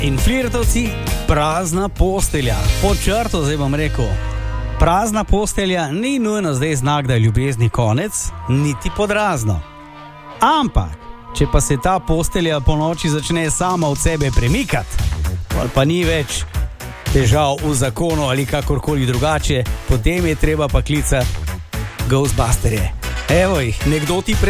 In flirtovci, prazna postelja. Pod črto zdaj bom rekel. Prazna postelja ni nujno zdaj znak, da je ljubezni konec, niti podrazno. Ampak, če pa se ta postelja po noči začne sama od sebe premikati, ali pa ni več težav v zakonu ali kakorkoli drugače, potem je treba pa klicati Ghostbusterje. Evo jih, nekdo ti